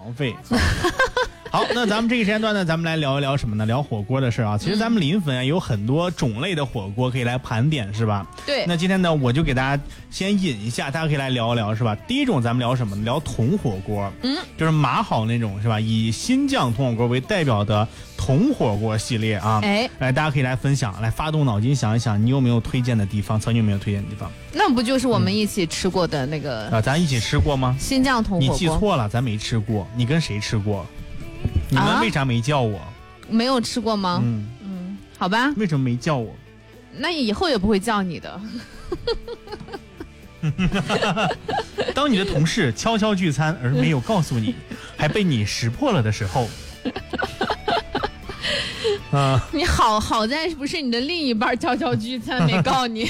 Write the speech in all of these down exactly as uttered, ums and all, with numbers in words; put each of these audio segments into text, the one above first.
房费。好，那咱们这个时间段呢，咱们来聊一聊什么呢？聊火锅的事啊。其实咱们临汾啊有很多种类的火锅可以来盘点，是吧？ 对。 那今天呢，我就给大家先引一下，大家可以来聊一聊，是吧？第一种咱们聊什么呢？聊铜火锅，嗯，就是码好那种，是吧？以新酱铜火锅为代表的铜火锅系列啊。哎，来，大家可以来分享，来发动脑筋想一想，你有没有推荐的地方？曾经有没有推荐的地方？ 那不就是我们一起吃过的那个、 嗯、啊？咱一起吃过吗？ 新酱铜火锅。 你记错了，咱没吃过。你跟谁吃过？你们为啥没叫我？啊、 没有吃过吗？嗯嗯，好吧。 为什么没叫我？ 那以后也不会叫你的。 当你的同事悄悄聚餐而没有告诉你，还被你识破了的时候， 啊，你好好在不是你的另一半悄悄聚餐没告你，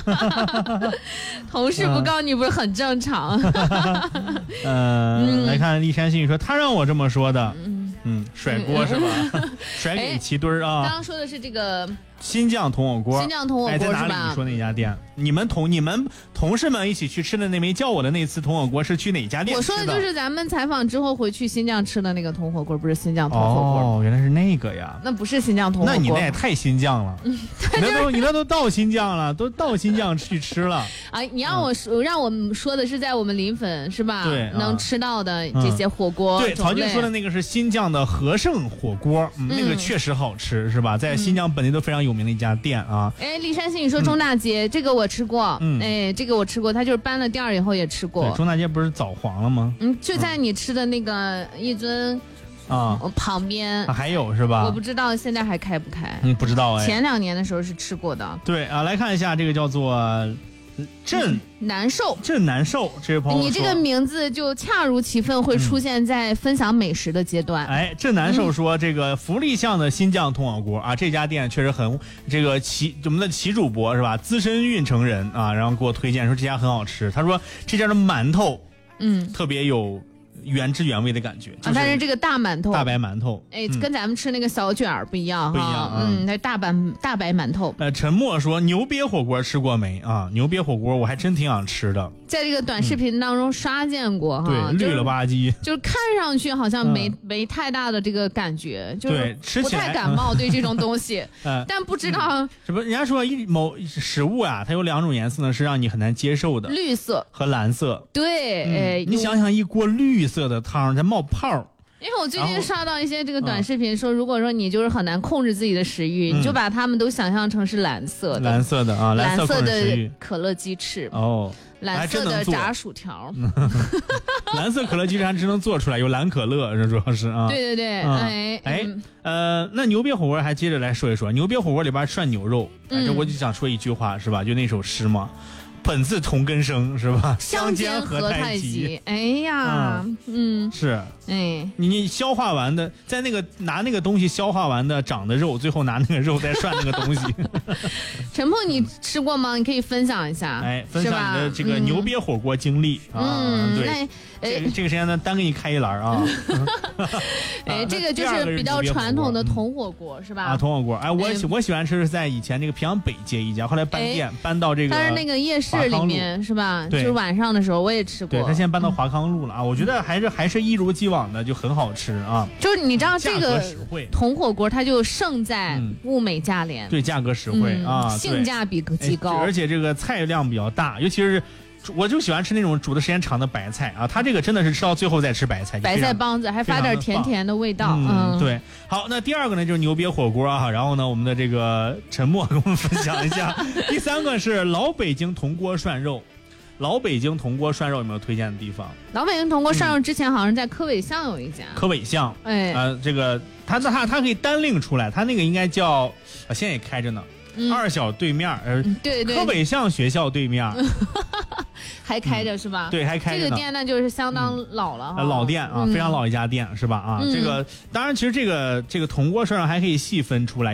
同事不告你不是很正常？ 呃，嗯、来看立山信说，他让我这么说的。嗯嗯，甩锅是吧？甩给齐墩儿啊！ 刚刚说的是这个新酱铜火锅， 新酱铜火锅、哎、 在哪里？你说那家店？你们同你们同事们一起去吃的那没叫我的那次铜火锅是去哪家店吃的？ 我说的就是咱们采访之后回去新酱吃的那个铜火锅，不是新酱铜火锅。 哦，原来是那个呀。 那不是新酱铜火锅。 那你那也太新酱了，嗯、你那都你那都到新酱了，都到新酱去吃了。 啊，你让我说、嗯、让我们说的是在我们临汾是吧？ 对、啊， 能吃到的这些火锅、 嗯。对，曹静说的那个是新酱的和盛火锅、嗯嗯，那个确实好吃，是吧？在新疆本地都非常有名的一家店啊。 哎、嗯，立山信，你说中大街、嗯、这个我吃过，嗯，哎，这个我吃过，它就是搬了店儿以后也吃过。 对，中大街不是早黄了吗？ 嗯，就在你吃的那个一尊啊旁边、 啊，还有是吧？ 我不知道现在还开不开。 嗯，不知道哎。 前两年的时候是吃过的。 对啊，来看一下这个叫做。朕难受， 朕难受。这位朋友， 你这个名字就恰如其分，会出现在分享美食的阶段。 嗯、哎，朕难受说、嗯、这个福利巷的新酱铜火锅啊，这家店确实很这个齐我们的齐主播是吧？资深运城人啊，然后给我推荐说这家很好吃。他说这家的馒头，嗯，特别有原汁原味的感觉，就是、 啊，但是这个大馒头， 大白馒头， 哎、嗯，跟咱们吃那个小卷儿不一样， 不一样， 嗯，那大白大白馒头。 呃，陈默说牛瘪火锅吃过没啊？牛瘪火锅我还真挺想吃的， 在这个短视频当中刷见过哈、 嗯，对，绿了吧唧， 就是看上去好像没、嗯、没太大的这个感觉，就是吃不太感冒对这种东西，嗯、但不知道什么、嗯，人家说一某食物啊，它有两种颜色呢是让你很难接受的， 绿色和蓝色， 对， 嗯、 哎， 你想想一锅绿色的汤在冒泡。 因为我最近刷到一些这个短视频说，如果说你就是很难控制自己的食欲，嗯、你就把它们都想象成是蓝色的， 蓝色的啊，蓝色的可乐鸡翅哦， 蓝色的炸薯条， 蓝色可乐鸡翅还真能做出来，有蓝可乐，这主要是啊。 对对对， 嗯、 哎哎、嗯、呃，那牛瘪火锅还接着来说一说，牛瘪火锅里边涮牛肉，嗯、这我就想说一句话是吧？就那首诗嘛。本自同根生是吧？ 相煎何太急。哎呀，嗯，嗯是， 哎， 你你消化完的，在那个拿那个东西消化完的长的肉，最后拿那个肉再涮那个东西。 陈鹏，你吃过吗？你可以分享一下， 哎，分享你的这个牛瘪火锅经历、 嗯、 啊。 嗯， 对，哎、这个这个时间呢，单给你开一栏啊。 哎，这个就是比较传统的铜火锅、嗯、是吧？ 啊，铜火锅，哎，我、哎、我喜欢吃是在以前那个平阳北街一家，后来搬店、哎、搬到这个， 但是那个夜市里面是吧？ 对， 就是晚上的时候我也吃过。 对，他现在搬到华康路了啊，嗯、我觉得还是还是一如既往的就很好吃啊。 就是你知道这个铜火锅，它就胜在物美价廉， 嗯、对，价格实惠、嗯、啊， 性价比极高、 哎，而且这个菜量比较大，尤其是。我就喜欢吃那种煮的时间长的白菜啊，它这个真的是吃到最后再吃白菜， 白菜帮子还发点甜甜的味道。 嗯，对。好，那第二个呢就是牛瘪火锅啊，然后呢我们的这个陈默跟我们分享一下。第三个是老北京铜锅涮肉，老北京铜锅涮肉有没有推荐的地方？ 老北京铜锅涮肉之前好像在科尾巷有一家。 科尾巷， 哎， 呃，这个它它它可以单另出来，它那个应该叫，啊，现在也开着呢。嗯、二小对面，呃， 对对， 科北巷学校对面， 还开着是吧？ 嗯、对，还开着呢。 这个店那就是相当老了哈、 嗯，老店啊、嗯，非常老一家店是吧？啊，嗯、这个当然，其实这个这个铜锅涮肉还可以细分出来。